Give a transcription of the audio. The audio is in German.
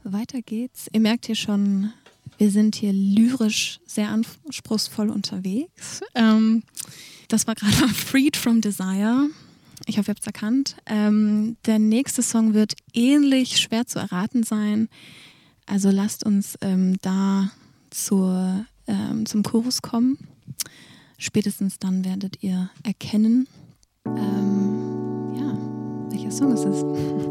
weiter geht's. Ihr merkt hier schon, wir sind hier lyrisch sehr anspruchsvoll unterwegs. Das war gerade Freed from Desire. Ich hoffe, ihr habt es erkannt. Der nächste Song wird ähnlich schwer zu erraten sein. Also lasst uns da zum Chorus kommen. Spätestens dann werdet ihr erkennen, welcher Song es ist.